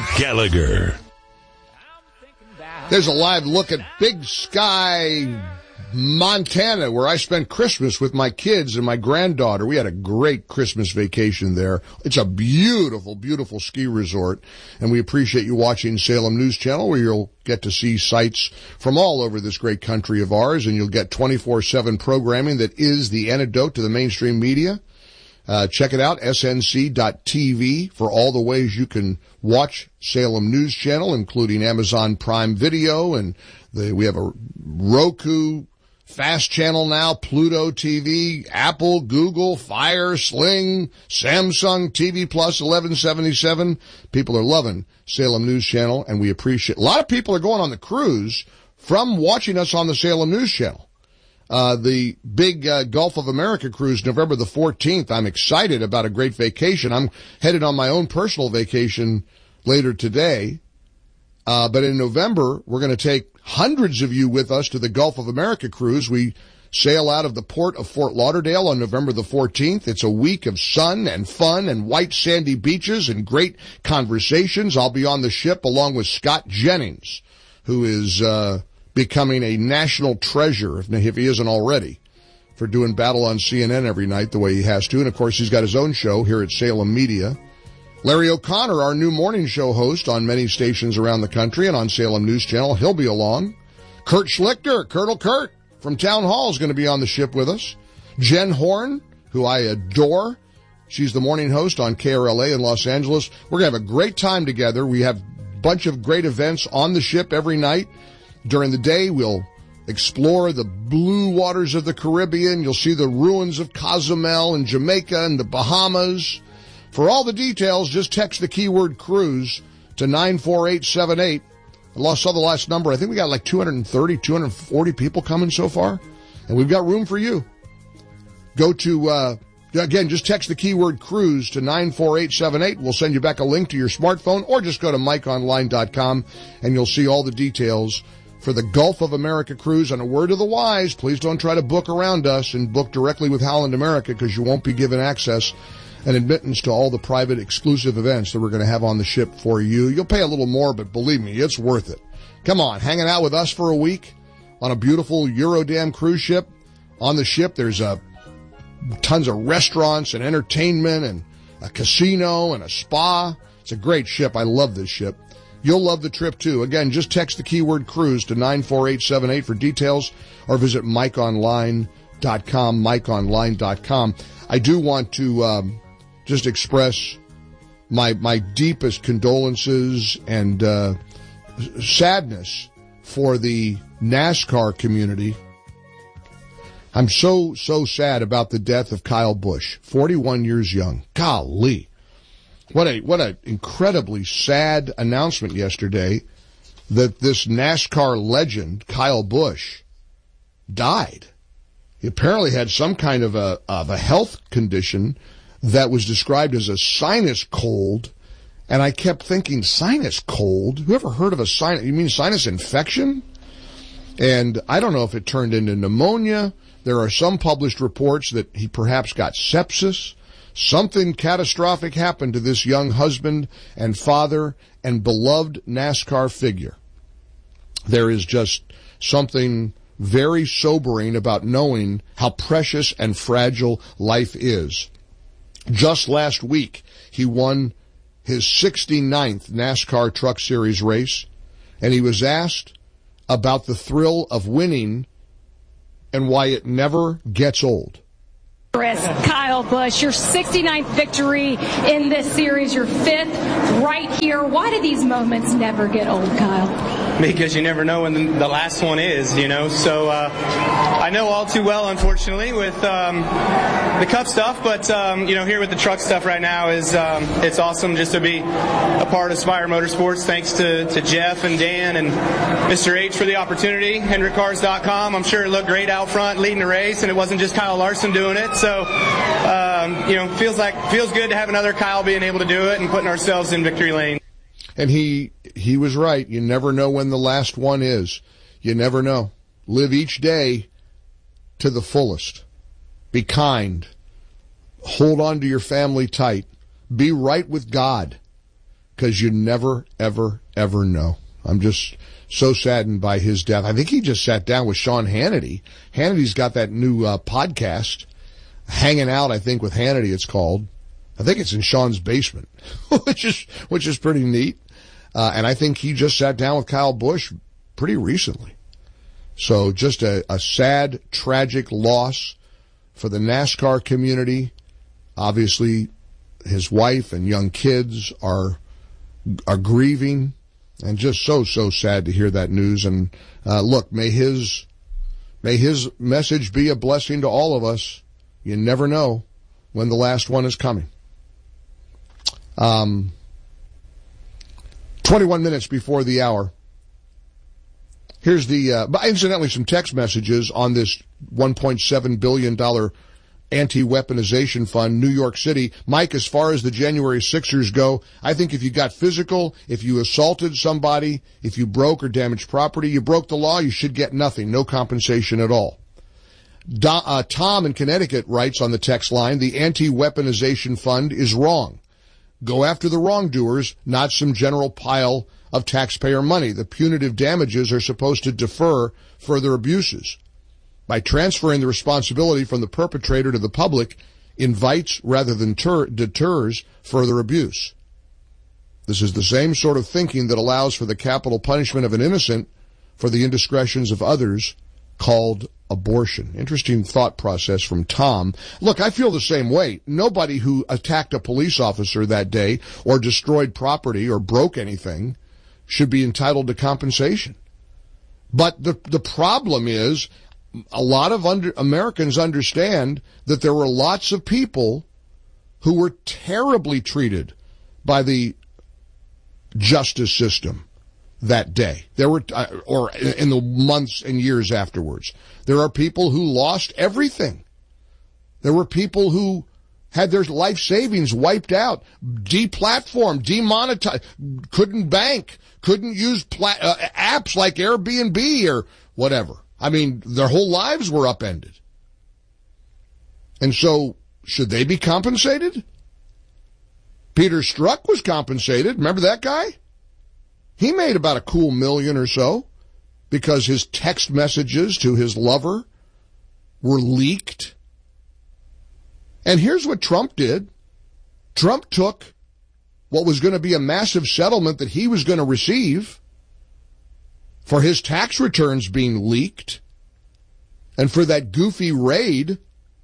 Gallagher. There's a live look at Big Sky, Montana, where I spent Christmas with my kids and my granddaughter. We had a great Christmas vacation there. It's a beautiful, beautiful ski resort, and we appreciate you watching Salem News Channel, where you'll get to see sights from all over this great country of ours, and you'll get 24/7 programming that is the antidote to the mainstream media. Check it out, snc.tv, for all the ways you can watch Salem News Channel, including Amazon Prime Video, and we have a Roku Fast Channel now, Pluto TV, Apple, Google, Fire, Sling, Samsung TV Plus 1177. People are loving Salem News Channel, and we appreciate. A lot of people are going on the cruise from watching us on the Salem News Channel. The big Gulf of America cruise, November the 14th. I'm excited about a great vacation. I'm headed on my own personal vacation later today. But in November, we're going to take hundreds of you with us to the Gulf of America cruise. We sail out of the port of Fort Lauderdale on November the 14th. It's a week of sun and fun and white sandy beaches and great conversations. I'll be on the ship along with Scott Jennings, who is becoming a national treasure, if he isn't already, for doing battle on CNN every night the way he has to. And, of course, he's got his own show here at Salem Media. Larry O'Connor, our new morning show host on many stations around the country and on Salem News Channel, he'll be along. Kurt Schlichter, Kurtle Kurt from Town Hall, is going to be on the ship with us. Jen Horn, who I adore, she's the morning host on KRLA in Los Angeles. We're going to have a great time together. We have a bunch of great events on the ship every night. During the day, we'll explore the blue waters of the Caribbean. You'll see the ruins of Cozumel and Jamaica and the Bahamas. For all the details, just text the keyword cruise to 94878. I saw the last number. I think we got like 230, 240 people coming so far. And we've got room for you. Go to, again, just text the keyword cruise to 94878. We'll send you back a link to your smartphone, or just go to MikeOnline.com and you'll see all the details for the Gulf of America cruise. And a word to the wise, please don't try to book around us and book directly with Holland America, because you won't be given access and admittance to all the private exclusive events that we're going to have on the ship for you. You'll pay a little more, but believe me, it's worth it. Come on, hanging out with us for a week on a beautiful Eurodam cruise ship. On the ship, there's tons of restaurants and entertainment and a casino and a spa. It's a great ship. I love this ship. You'll love the trip, too. Again, just text the keyword cruise to 94878 for details, or visit MikeOnline.com, MikeOnline.com. I do want to just express my deepest condolences and sadness for the NASCAR community. I'm so sad about the death of Kyle Busch, 41 years young. Golly. What a incredibly sad announcement yesterday that this NASCAR legend, Kyle Busch, died. He apparently had some kind of a health condition that was described as a sinus cold. And I kept thinking, sinus cold? Who ever heard of a sinus? You mean sinus infection? And I don't know if it turned into pneumonia. There are some published reports that he perhaps got sepsis. Something catastrophic happened to this young husband and father and beloved NASCAR figure. There is just something very sobering about knowing how precious and fragile life is. Just last week, he won his 69th NASCAR Truck Series race, and he was asked about the thrill of winning and why it never gets old. Kyle Busch, your 69th victory in this series, your 5th right here. Why do these moments never get old, Kyle? Because you never know when the last one is, you know. So I know all too well, unfortunately, with the Cup stuff. But, here with the truck stuff right now is it's awesome just to be a part of Spire Motorsports. Thanks to Jeff and Dan and Mr. H for the opportunity. HendrickCars.com. I'm sure it looked great out front leading the race, and it wasn't just Kyle Larson doing it. So, feels good to have another Kyle being able to do it and putting ourselves in victory lane. And he was right. You never know when the last one is. You never know. Live each day to the fullest. Be kind. Hold on to your family tight. Be right with God. because you never, ever, ever know. I'm just so saddened by his death. I think he just sat down with Sean Hannity. Hannity's got that new podcast, Hanging Out, I think, with Hannity it's called. I think it's in Sean's basement, which is pretty neat. And I think he just sat down with Kyle Busch pretty recently. So just a sad, tragic loss for the NASCAR community. Obviously, his wife and young kids are grieving, and just so sad to hear that news. And look, may his message be a blessing to all of us. You never know when the last one is coming. 21 minutes before the hour. Here's incidentally, some text messages on this $1.7 billion anti-weaponization fund, New York City. Mike, as far as the January Sixers go, I think if you got physical, if you assaulted somebody, if you broke or damaged property, you broke the law, you should get nothing, no compensation at all. Tom in Connecticut writes on the text line, the anti-weaponization fund is wrong. Go after the wrongdoers, not some general pile of taxpayer money. The punitive damages are supposed to defer further abuses. By transferring the responsibility from the perpetrator to the public, invites rather than deters further abuse. This is the same sort of thinking that allows for the capital punishment of an innocent for the indiscretions of others, called abortion. Interesting thought process from Tom. Look, I feel the same way. Nobody who attacked a police officer that day or destroyed property or broke anything should be entitled to compensation. But the problem is, a lot of Americans understand that there were lots of people who were terribly treated by the justice system that day. There were, or in the months and years afterwards. There are people who lost everything. There were people who had their life savings wiped out, deplatformed, demonetized, couldn't bank, couldn't use apps like Airbnb or whatever. I mean, their whole lives were upended. And so, should they be compensated? Peter Strzok was compensated. Remember that guy? He made about a cool $1 million or so because his text messages to his lover were leaked. And here's what Trump did. Trump took what was going to be a massive settlement that he was going to receive for his tax returns being leaked and for that goofy raid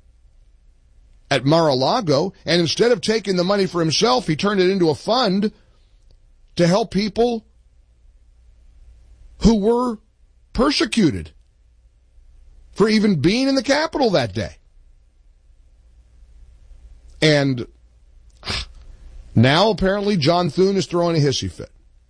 at Mar-a-Lago, and instead of taking the money for himself, he turned it into a fund to help people who were persecuted for even being in the Capitol that day. And now apparently John Thune is throwing a hissy fit.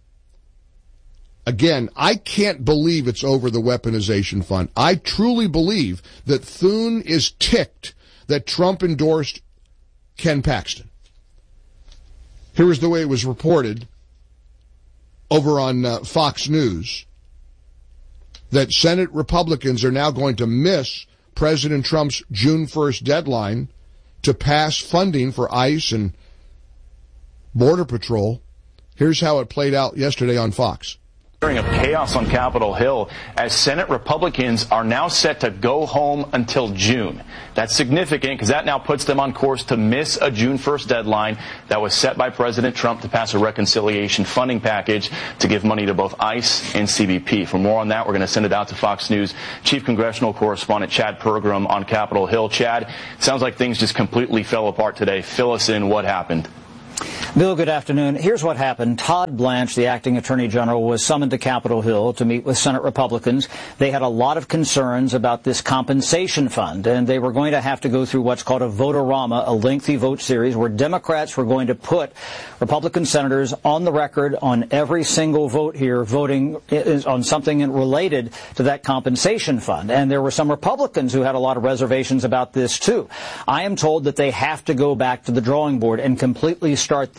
Again, I can't believe it's over the weaponization fund. I truly believe that Thune is ticked that Trump endorsed Ken Paxton. Here is the way it was reported over on Fox News, that Senate Republicans are now going to miss President Trump's June 1st deadline to pass funding for ICE and Border Patrol. Here's how it played out yesterday on Fox. Of chaos on Capitol Hill as Senate Republicans are now set to go home until June. That's significant because that now puts them on course to miss a June 1st deadline that was set by President Trump to pass a reconciliation funding package to give money to both ICE and CBP. For more on that, we're going to send it out to Fox News Chief Congressional Correspondent Chad Pergram on Capitol Hill. Chad, sounds like things just completely fell apart today. Fill us in. What happened? Bill, good afternoon. Here's what happened. Todd Blanche, the acting attorney general, was summoned to Capitol Hill to meet with Senate Republicans. They had a lot of concerns about this compensation fund, and they were going to have to go through what's called a vote-a-rama, a lengthy vote series where Democrats were going to put Republican senators on the record on every single vote here, voting on something related to that compensation fund. And there were some Republicans who had a lot of reservations about this, too. I am told that they have to go back to the drawing board and completely start this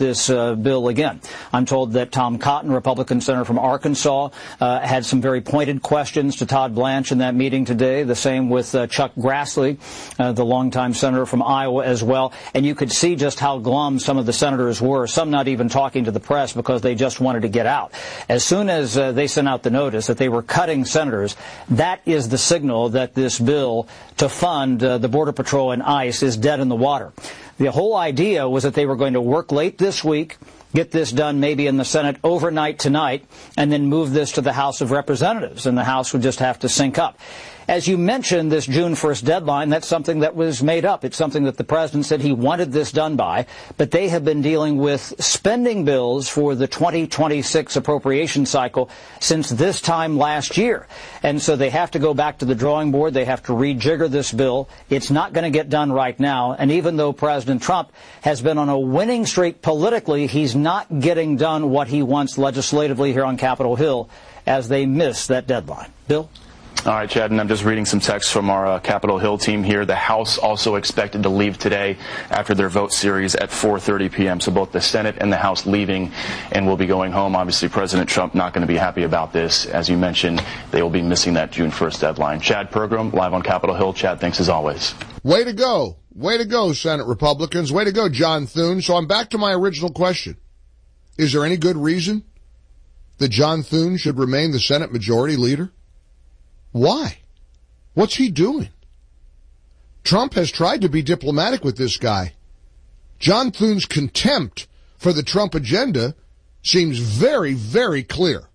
this bill again. I'm told that Tom Cotton, Republican senator from Arkansas, had some very pointed questions to Todd Blanche in that meeting today. The same with Chuck Grassley, the longtime senator from Iowa as well. And you could see just how glum some of the senators were, some not even talking to the press because they just wanted to get out. As soon as they sent out the notice that they were cutting senators, that is the signal that this bill to fund the Border Patrol and ICE is dead in the water. The whole idea was that they were going to work late this week, get this done maybe in the Senate overnight tonight, and then move this to the House of Representatives, and the House would just have to sync up. As you mentioned, this June 1st deadline, that's something that was made up. It's something that the president said he wanted this done by, but they have been dealing with spending bills for the 2026 appropriation cycle since this time last year. And so they have to go back to the drawing board. They have to rejigger this bill. It's not going to get done right now. And even though President Trump has been on a winning streak politically, he's not getting done what he wants legislatively here on Capitol Hill as they miss that deadline. Bill? All right, Chad, and I'm just reading some texts from our Capitol Hill team here. The House also expected to leave today after their vote series at 4:30 p.m. So both the Senate and the House leaving and will be going home. Obviously, President Trump not going to be happy about this. As you mentioned, they will be missing that June 1st deadline. Chad Pergram, live on Capitol Hill. Chad, thanks as always. Way to go. Way to go, Senate Republicans. Way to go, John Thune. So I'm back to my original question. Is there any good reason that John Thune should remain the Senate Majority Leader? Why? What's he doing? Trump has tried to be diplomatic with this guy. John Thune's contempt for the Trump agenda seems very, very clear.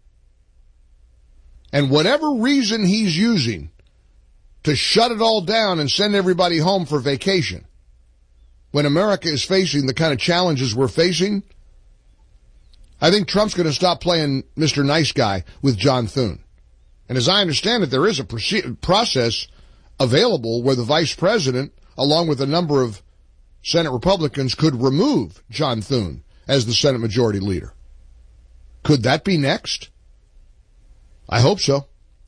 And whatever reason he's using to shut it all down and send everybody home for vacation, when America is facing the kind of challenges we're facing, I think Trump's going to stop playing Mr. Nice Guy with John Thune. And as I understand it, there is a process available where the vice president, along with a number of Senate Republicans, could remove John Thune as the Senate Majority Leader. Could that be next? I hope so.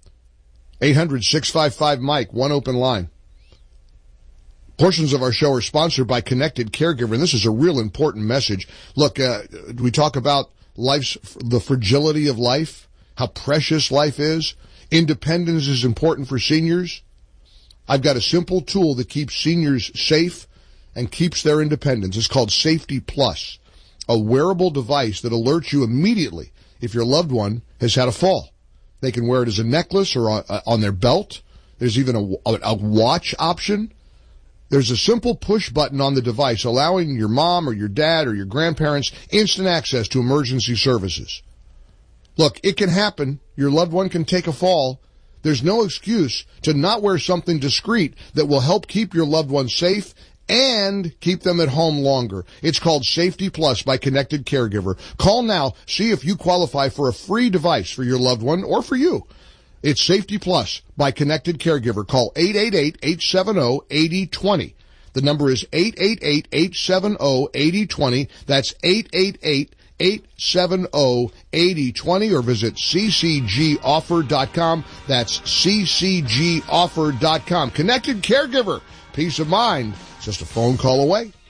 800-655-MIKE, one open line. Portions of our show are sponsored by Connected Caregiver, and this is a real important message. Look, we talk about the fragility of life, how precious life is. Independence is important for seniors. I've got a simple tool that keeps seniors safe and keeps their independence. It's called Safety Plus, a wearable device that alerts you immediately if your loved one has had a fall. They can wear it as a necklace or on their belt. There's even a watch option. There's a simple push button on the device allowing your mom or your dad or your grandparents instant access to emergency services. Look, it can happen. Your loved one can take a fall. There's no excuse to not wear something discreet that will help keep your loved one safe and keep them at home longer. It's called Safety Plus by Connected Caregiver. Call now. See if you qualify for a free device for your loved one or for you. It's Safety Plus by Connected Caregiver. Call 888-870-8020. The number is 888-870-8020. That's 888-870-8020, or visit ccgoffer.com. That's ccgoffer.com. Connected Caregiver. Peace of mind. Just a phone call away.